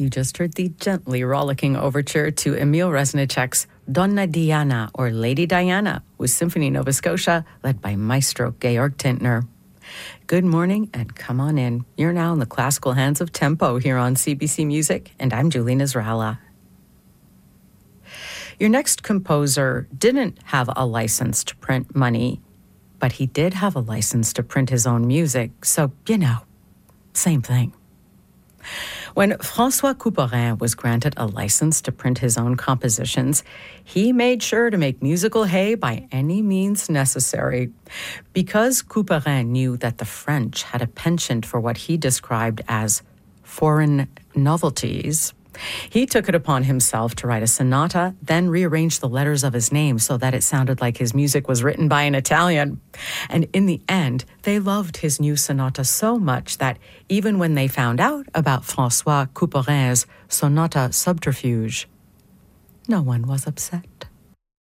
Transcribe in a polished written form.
You just heard the gently rollicking overture to Emil Reznicek's Donna Diana, or Lady Diana, with Symphony Nova Scotia, led by Maestro Georg Tintner. Good morning and come on in. You're now in the classical hands of Tempo here on CBC Music, and I'm Julie Nazrala. Your next composer didn't have a license to print money, but he did have a license to print his own music, so, same thing. When François Couperin was granted a license to print his own compositions, he made sure to make musical hay by any means necessary. Because Couperin knew that the French had a penchant for what he described as foreign novelties, he took it upon himself to write a sonata, then rearrange the letters of his name so that it sounded like his music was written by an Italian. And in the end, they loved his new sonata so much that even when they found out about François Couperin's sonata subterfuge, no one was upset.